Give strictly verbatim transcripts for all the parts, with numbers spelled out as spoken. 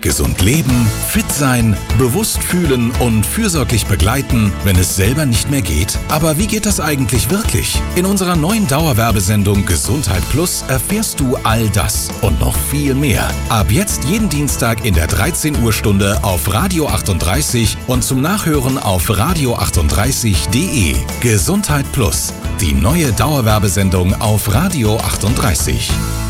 Gesund leben, fit sein, bewusst fühlen und fürsorglich begleiten, wenn es selber nicht mehr geht. Aber wie geht das eigentlich wirklich? In unserer neuen Dauerwerbesendung Gesundheit Plus erfährst du all das und noch viel mehr. Ab jetzt jeden Dienstag in der dreizehn Uhr Stunde auf Radio achtunddreißig und zum Nachhören auf radio achtunddreißig punkt de. Gesundheit Plus, die neue Dauerwerbesendung auf Radio achtunddreißig.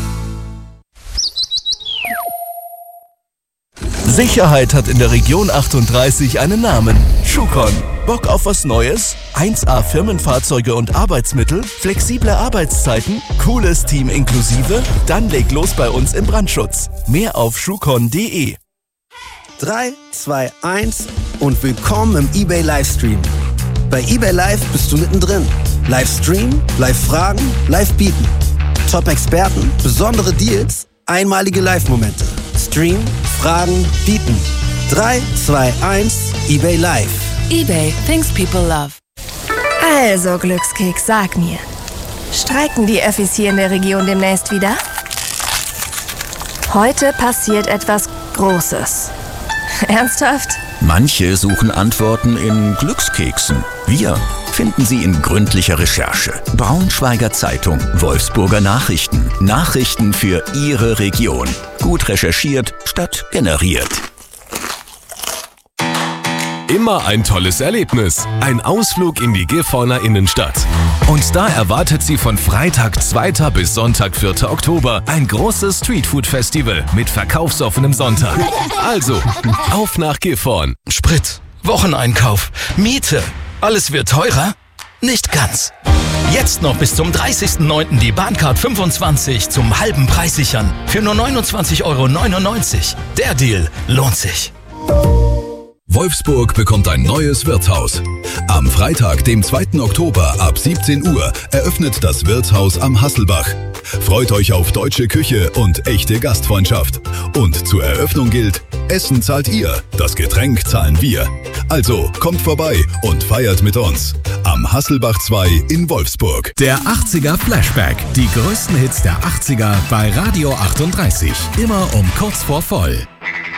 Sicherheit hat in der Region achtunddreißig einen Namen. Schucon. Bock auf was Neues? eins A Firmenfahrzeuge und Arbeitsmittel? Flexible Arbeitszeiten? Cooles Team inklusive? Dann leg los bei uns im Brandschutz. Mehr auf schucon punkt de. drei, zwei, eins und willkommen im eBay Livestream. Bei eBay Live bist du mittendrin. Livestream, Live-Fragen, Live-Bieten. Top-Experten, besondere Deals, einmalige Live-Momente. Stream, Fragen, Bieten. drei, zwei, eins, eBay Live. eBay, things people love. Also, Glückskeks, sag mir. Streiken die Öffis hier in der Region demnächst wieder? Heute passiert etwas Großes. Ernsthaft? Manche suchen Antworten in Glückskeksen. Wir finden sie in gründlicher Recherche. Braunschweiger Zeitung, Wolfsburger Nachrichten. Nachrichten für Ihre Region. Gut recherchiert statt generiert. Immer ein tolles Erlebnis. Ein Ausflug in die Gifhorner Innenstadt. Und da erwartet Sie von Freitag zweiten bis Sonntag vierten Oktober ein großes Streetfood-Festival mit verkaufsoffenem Sonntag. Also, auf nach Gifhorn. Sprit, Wocheneinkauf, Miete, alles wird teurer? Nicht ganz. Jetzt noch bis zum dreißigsten neunten die Bahncard fünfundzwanzig zum halben Preis sichern. Für nur neunundzwanzig Euro neunundneunzig. Der Deal lohnt sich. Wolfsburg bekommt ein neues Wirtshaus. Am Freitag, dem zweiten Oktober ab siebzehn Uhr eröffnet das Wirtshaus am Hasselbach. Freut euch auf deutsche Küche und echte Gastfreundschaft. Und zur Eröffnung gilt, Essen zahlt ihr, das Getränk zahlen wir. Also kommt vorbei und feiert mit uns. Am Hasselbach zwei in Wolfsburg. Der achtziger Flashback. Die größten Hits der achtziger bei Radio achtunddreißig. Immer um kurz vor voll.